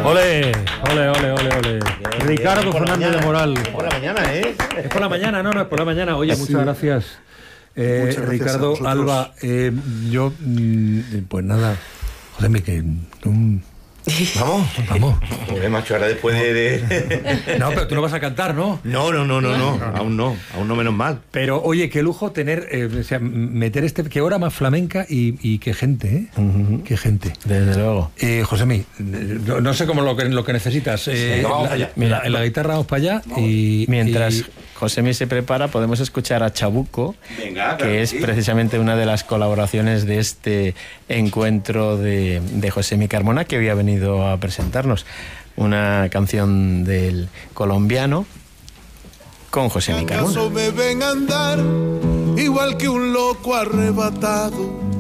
Ole, ole, ole, ole, ole. Ricardo Fernández de Moral. Es por la mañana, ¿eh? Es por la mañana, no es por la mañana. Oye, muchas gracias. Muchas gracias Ricardo, Alba, pues nada, José, que... Vamos. Joder, macho, ahora después de... No, pero tú no vas a cantar, ¿no? No, aún no, menos mal. Pero, oye, qué lujo tener, o sea, meter qué hora más flamenca y qué gente, ¿eh? Uh-huh. Qué gente. Desde luego. Josemi, no sé cómo lo que necesitas. Vamos para allá. Mira, en la guitarra vamos para allá y... Mientras Josemi se prepara, podemos escuchar a Chabuco, que es precisamente una de las colaboraciones de este encuentro de Josemi Carmona, que había venido a presentarnos una canción del colombiano con Josemi Carmona. ¿Acaso me ven andar igual que un loco arrebatado?